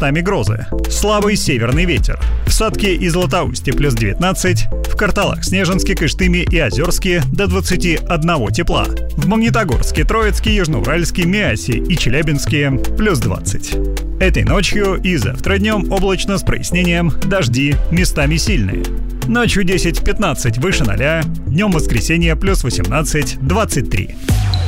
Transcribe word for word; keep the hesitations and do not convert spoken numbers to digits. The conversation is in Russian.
местами грозы. Слабый северный ветер. В Сатке и Златоусте плюс девятнадцать. В Карталах, Снежинске, Кыштыме и Озерске до двадцати одного тепла. В Магнитогорске, Троицке, Южноуральске, Миасе и Челябинске плюс двадцать. Этой ночью и завтра днем облачно с прояснением, дожди местами сильные. Ночью десять-пятнадцать выше ноля, днем воскресенье плюс восемнадцать-двадцать три.